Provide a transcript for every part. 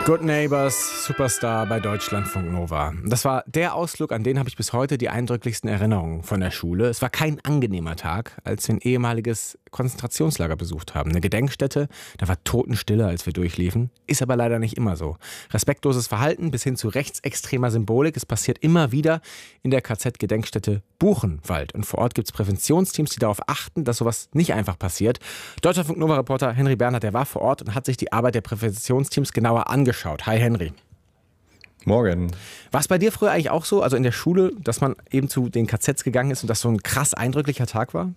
Good Neighbors, Superstar bei Deutschlandfunk Nova. Das war der Ausflug, an den habe ich bis heute die eindrücklichsten Erinnerungen von der Schule. Es war kein angenehmer Tag, als wir ein ehemaliges Konzentrationslager besucht haben. Eine Gedenkstätte, da war Totenstille, als wir durchliefen. Ist aber leider nicht immer so. Respektloses Verhalten bis hin zu rechtsextremer Symbolik. Es passiert immer wieder in der KZ-Gedenkstätte Buchenwald. Und vor Ort gibt es Präventionsteams, die darauf achten, dass sowas nicht einfach passiert. Deutschlandfunk Nova-Reporter Henry Bernhard, der war vor Ort und hat sich die Arbeit der Präventionsteams genauer angeschaut. Hi Henry. Morgen. War es bei dir früher eigentlich auch so, also in der Schule, dass man eben zu den KZs gegangen ist und das so ein krass eindrücklicher Tag war?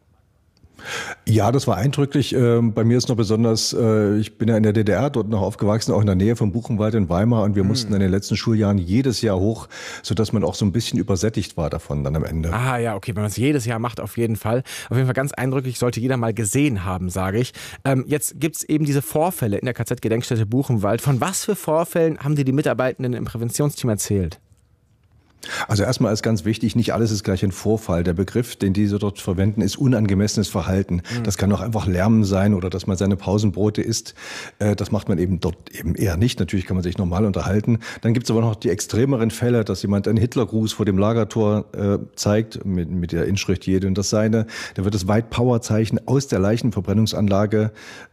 Ja, das war eindrücklich. Bei mir ist noch besonders, ich bin ja in der DDR, dort noch aufgewachsen, auch in der Nähe von Buchenwald in Weimar, und wir mussten in den letzten Schuljahren jedes Jahr hoch, sodass man auch so ein bisschen übersättigt war davon dann am Ende. Ah ja, okay, wenn man es jedes Jahr macht, auf jeden Fall. Auf jeden Fall ganz eindrücklich, sollte jeder mal gesehen haben, sage ich. Jetzt gibt es eben diese Vorfälle in der KZ-Gedenkstätte Buchenwald. Von was für Vorfällen haben dir die Mitarbeitenden im Präventionsteam erzählt? Also erstmal ist ganz wichtig, nicht alles ist gleich ein Vorfall. Der Begriff, den diese dort verwenden, ist unangemessenes Verhalten. Das kann auch einfach Lärmen sein oder dass man seine Pausenbrote isst. Das macht man eben dort eben eher nicht. Natürlich kann man sich normal unterhalten. Dann gibt es aber noch die extremeren Fälle, dass jemand einen Hitlergruß vor dem Lagertor zeigt mit der Inschrift Jede und das Seine. Da wird das White Power Zeichen aus der Leichenverbrennungsanlage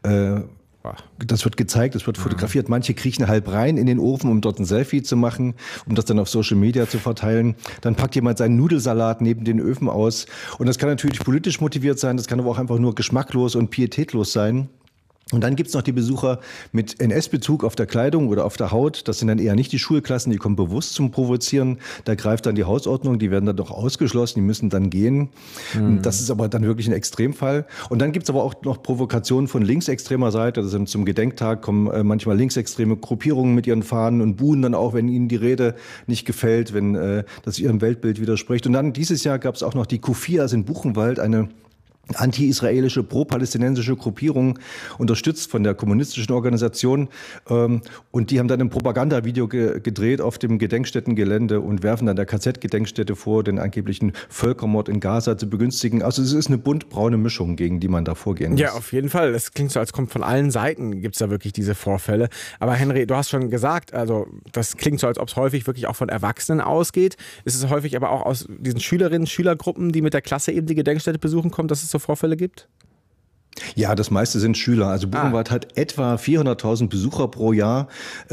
das wird gezeigt, das wird fotografiert. Manche kriechen halb rein in den Ofen, um dort ein Selfie zu machen, um das dann auf Social Media zu verteilen. Dann packt jemand seinen Nudelsalat neben den Öfen aus. Und das kann natürlich politisch motiviert sein, das kann aber auch einfach nur geschmacklos und pietätlos sein. Und dann gibt's noch die Besucher mit NS-Bezug auf der Kleidung oder auf der Haut. Das sind dann eher nicht die Schulklassen, die kommen bewusst zum Provozieren. Da greift dann die Hausordnung, die werden dann doch ausgeschlossen, die müssen dann gehen. Das ist aber dann wirklich ein Extremfall. Und dann gibt's aber auch noch Provokationen von linksextremer Seite. Das sind zum Gedenktag kommen manchmal linksextreme Gruppierungen mit ihren Fahnen und buhen dann auch, wenn ihnen die Rede nicht gefällt, wenn das ihrem Weltbild widerspricht. Und dann dieses Jahr gab's auch noch die Kufias in Buchenwald, eine anti-israelische, pro-palästinensische Gruppierung, unterstützt von der kommunistischen Organisation. Und die haben dann ein Propagandavideo gedreht auf dem Gedenkstättengelände und werfen dann der KZ-Gedenkstätte vor, den angeblichen Völkermord in Gaza zu begünstigen. Also es ist eine buntbraune Mischung, gegen die man da vorgehen muss. Ja, auf jeden Fall. Es klingt so, als kommt von allen Seiten, gibt es da wirklich diese Vorfälle. Aber Henry, du hast schon gesagt, also das klingt so, als ob es häufig wirklich auch von Erwachsenen ausgeht. Ist es häufig aber auch aus diesen Schülerinnen, Schülergruppen, die mit der Klasse eben die Gedenkstätte besuchen kommen, dass es so Vorfälle gibt? Ja, das meiste sind Schüler. Also Buchenwald hat etwa 400.000 Besucher pro Jahr.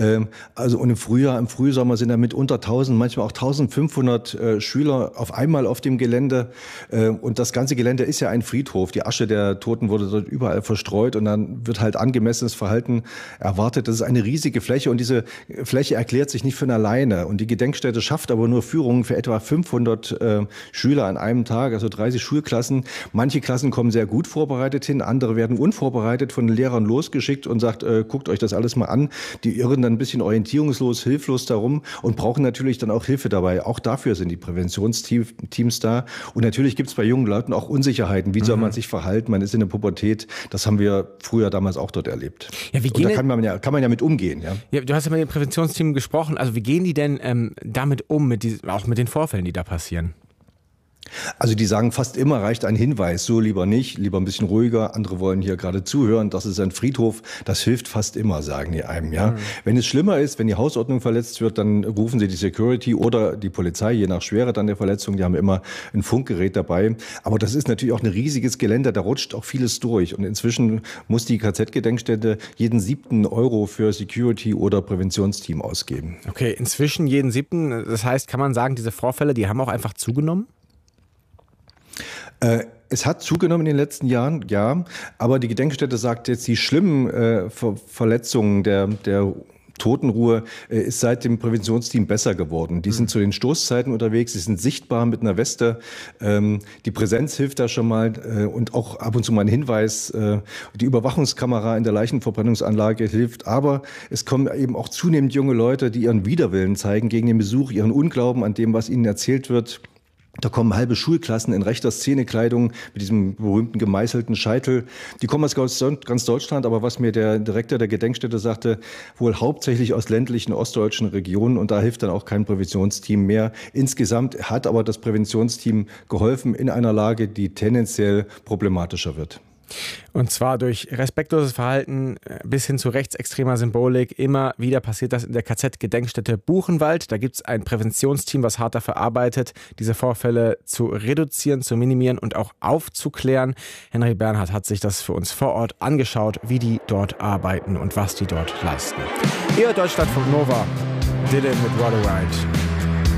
Und im Frühsommer sind da mitunter 1.000, manchmal auch 1.500 Schüler auf einmal auf dem Gelände. Und das ganze Gelände ist ja ein Friedhof. Die Asche der Toten wurde dort überall verstreut und dann wird halt angemessenes Verhalten erwartet. Das ist eine riesige Fläche und diese Fläche erklärt sich nicht von alleine. Und die Gedenkstätte schafft aber nur Führungen für etwa 500 Schüler an einem Tag, also 30 Schulklassen. Manche Klassen kommen sehr gut vorbereitet hin. Andere werden unvorbereitet von den Lehrern losgeschickt und sagt, guckt euch das alles mal an. Die irren dann ein bisschen orientierungslos, hilflos darum und brauchen natürlich dann auch Hilfe dabei. Auch dafür sind die Präventionsteams da. Und natürlich gibt es bei jungen Leuten auch Unsicherheiten. Wie soll man sich verhalten? Man ist in der Pubertät. Das haben wir früher damals auch dort erlebt. Ja, und da kann man ja mit umgehen. Ja? Ja, du hast ja mit dem Präventionsteam gesprochen. Also wie gehen die denn damit um, auch mit den Vorfällen, die da passieren? Also die sagen, fast immer reicht ein Hinweis, so lieber nicht, lieber ein bisschen ruhiger, andere wollen hier gerade zuhören, das ist ein Friedhof, das hilft fast immer, sagen die einem. Ja. Wenn es schlimmer ist, wenn die Hausordnung verletzt wird, dann rufen sie die Security oder die Polizei, je nach Schwere dann der Verletzung, die haben immer ein Funkgerät dabei. Aber das ist natürlich auch ein riesiges Gelände, da rutscht auch vieles durch und inzwischen muss die KZ-Gedenkstätte jeden 7. Euro für Security oder Präventionsteam ausgeben. Okay, inzwischen jeden 7., das heißt, kann man sagen, diese Vorfälle, die haben auch einfach zugenommen? Es hat zugenommen in den letzten Jahren, ja, aber die Gedenkstätte sagt jetzt, die schlimmen Verletzungen der Totenruhe ist seit dem Präventionsteam besser geworden. Die sind zu den Stoßzeiten unterwegs, sie sind sichtbar mit einer Weste. Die Präsenz hilft da schon mal und auch ab und zu mal ein Hinweis. Die Überwachungskamera in der Leichenverbrennungsanlage hilft. Aber es kommen eben auch zunehmend junge Leute, die ihren Widerwillen zeigen gegen den Besuch, ihren Unglauben an dem, was ihnen erzählt wird. Da kommen halbe Schulklassen in rechter Szenekleidung mit diesem berühmten gemeißelten Scheitel. Die kommen aus ganz Deutschland, aber was mir der Direktor der Gedenkstätte sagte, wohl hauptsächlich aus ländlichen ostdeutschen Regionen und da hilft dann auch kein Präventionsteam mehr. Insgesamt hat aber das Präventionsteam geholfen in einer Lage, die tendenziell problematischer wird. Und zwar durch respektloses Verhalten bis hin zu rechtsextremer Symbolik. Immer wieder passiert das in der KZ-Gedenkstätte Buchenwald. Da gibt es ein Präventionsteam, was hart dafür arbeitet, diese Vorfälle zu reduzieren, zu minimieren und auch aufzuklären. Henry Bernhard hat sich das für uns vor Ort angeschaut, wie die dort arbeiten und was die dort leisten. Ihr Deutschlandfunk Nova, Dylan mit What a Ride.